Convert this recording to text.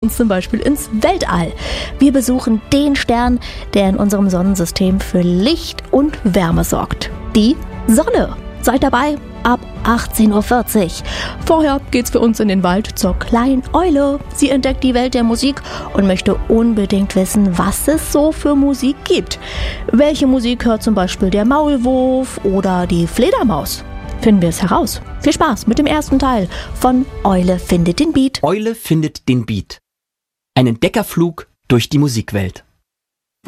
uns zum Beispiel ins Weltall. Wir besuchen den Stern, der in unserem Sonnensystem für Licht und Wärme sorgt. Die Sonne. Seid dabei ab 18:40 Uhr. Vorher geht's für uns in den Wald zur kleinen Eule. Sie entdeckt die Welt der Musik und möchte unbedingt wissen, was es so für Musik gibt. Welche Musik hört zum Beispiel der Maulwurf oder die Fledermaus? Finden wir es heraus. Viel Spaß mit dem ersten Teil von Eule findet den Beat. Eule findet den Beat. Ein Entdeckerflug durch die Musikwelt.